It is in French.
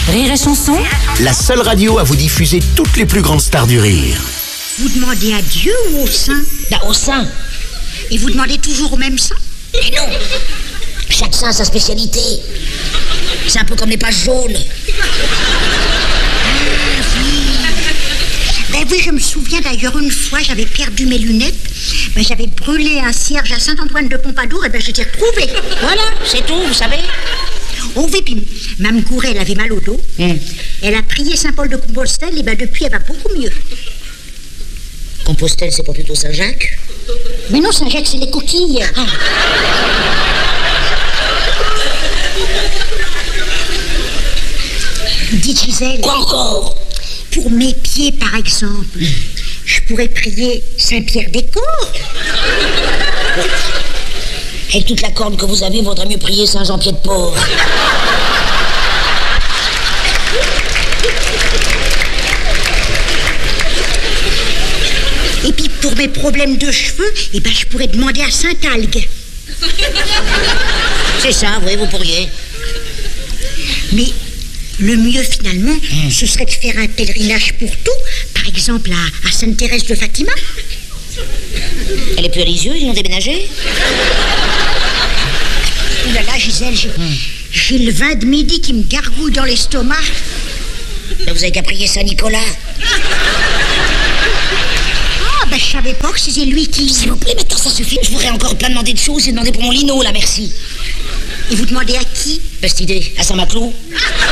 Rire et Chanson, la seule radio à vous diffuser toutes les plus grandes stars du rire. Vous demandez à Dieu ou au saint? Au saint. Et vous demandez toujours au même saint? Mais non. Chaque saint a sa spécialité. C'est un peu comme les pages jaunes. Ben oui, je me souviens d'ailleurs une fois, j'avais perdu mes lunettes. Ben, j'avais brûlé un cierge à Saint-Antoine de Pompadour et ben je t'ai retrouvé. Voilà, c'est tout, vous savez. Oh oui, puis Mme Gouret, elle avait mal au dos. Elle a prié Saint-Paul de Compostelle et ben depuis, elle va beaucoup mieux. Compostelle, c'est pas plutôt Saint-Jacques? Mais non, Saint-Jacques, c'est les coquilles. Ah. Dites Gisèle. Quoi encore? Pour mes pieds, par exemple, je pourrais prier Saint-Pierre des Corps. Avec toute la corne que vous avez, vaudrait mieux prier Saint-Jean-Pied-de-Port. Et puis pour mes problèmes de cheveux, eh ben, je pourrais demander à Saint-Algue. C'est ça, oui, vous pourriez. Mais le mieux finalement, ce serait de faire un pèlerinage pour tout. Par exemple à Sainte-Thérèse de Fatima. Elle est plus à Lisieux, ils ont déménagé? Oh là là, Gisèle, j'ai le vin de midi qui me gargouille dans l'estomac. Ben, vous avez qu'à prier Saint-Nicolas. Ah, ben je savais pas que c'était lui qui... S'il vous plaît, maintenant ça suffit. Je voudrais encore plein demander de choses. J'ai demandé pour mon lino, là, merci. Et vous demandez à qui? Belle idée, à Saint-Maclou.